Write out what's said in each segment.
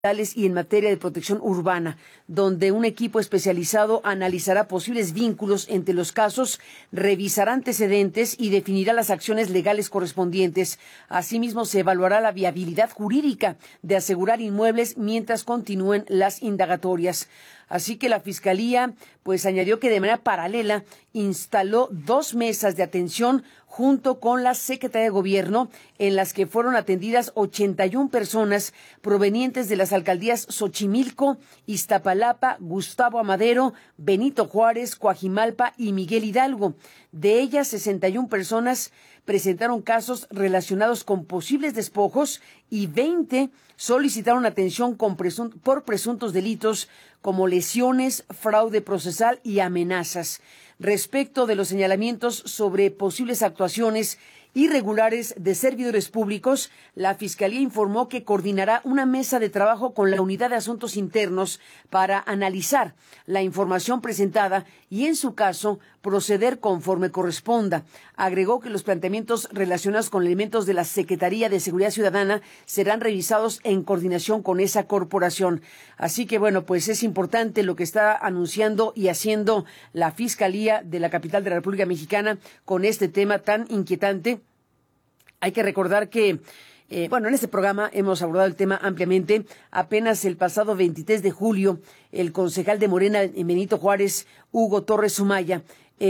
y en materia de protección urbana, donde un equipo especializado analizará posibles vínculos entre los casos, revisará antecedentes y definirá las acciones legales correspondientes. Asimismo, se evaluará la viabilidad jurídica de asegurar inmuebles mientras continúen las indagatorias. Así que la Fiscalía, añadió que de manera paralela instaló 2 mesas de atención junto con la Secretaría de Gobierno, en las que fueron atendidas 81 personas provenientes de las alcaldías Xochimilco, Iztapalapa, Gustavo Amadero, Benito Juárez, Coajimalpa y Miguel Hidalgo. De ellas, 61 personas presentaron casos relacionados con posibles despojos y 20 solicitaron atención por presuntos delitos como lesiones, fraude procesal y amenazas. Respecto de los señalamientos sobre posibles actuaciones irregulares de servidores públicos, la Fiscalía informó que coordinará una mesa de trabajo con la Unidad de Asuntos Internos para analizar la información presentada y, en su caso, proceder conforme corresponda. Agregó que los planteamientos relacionados con elementos de la Secretaría de Seguridad Ciudadana serán revisados en coordinación con esa corporación. Así que, es importante lo que está anunciando y haciendo la Fiscalía de la capital de la República Mexicana con este tema tan inquietante. Hay que recordar que, en este programa hemos abordado el tema ampliamente. Apenas el pasado 23 de julio, el concejal de Morena en Benito Juárez, Hugo Torres Sumaya,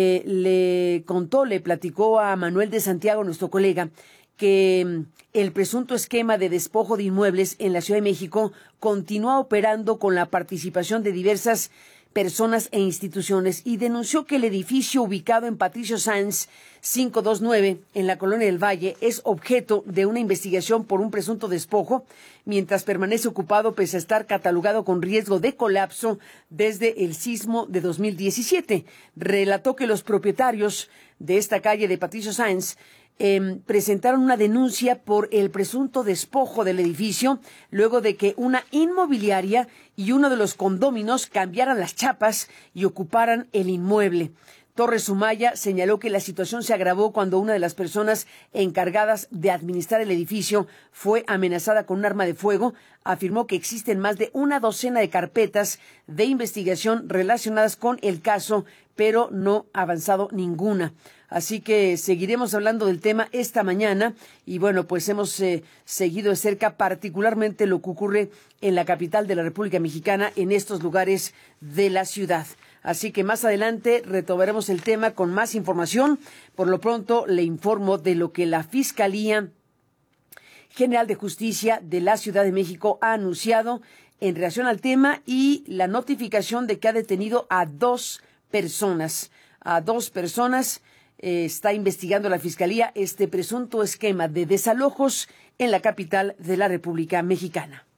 le platicó a Manuel de Santiago, nuestro colega, que el presunto esquema de despojo de inmuebles en la Ciudad de México continúa operando con la participación de diversas personas e instituciones, y denunció que el edificio ubicado en Patricio Sáenz 529 en la Colonia del Valle es objeto de una investigación por un presunto despojo, mientras permanece ocupado pese a estar catalogado con riesgo de colapso desde el sismo de 2017. Relató que los propietarios de esta calle de Patricio Sáenz presentaron una denuncia por el presunto despojo del edificio luego de que una inmobiliaria y uno de los condóminos cambiaran las chapas y ocuparan el inmueble. Torres Sumaya señaló que la situación se agravó cuando una de las personas encargadas de administrar el edificio fue amenazada con un arma de fuego. Afirmó que existen más de una docena de carpetas de investigación relacionadas con el caso, pero no ha avanzado ninguna. Así que seguiremos hablando del tema esta mañana y hemos seguido de cerca particularmente lo que ocurre en la capital de la República Mexicana, en estos lugares de la ciudad. Así que más adelante retomaremos el tema con más información. Por lo pronto le informo de lo que la Fiscalía General de Justicia de la Ciudad de México ha anunciado en relación al tema y la notificación de que ha detenido a 2 personas. Está investigando la Fiscalía este presunto esquema de desalojos en la capital de la República Mexicana.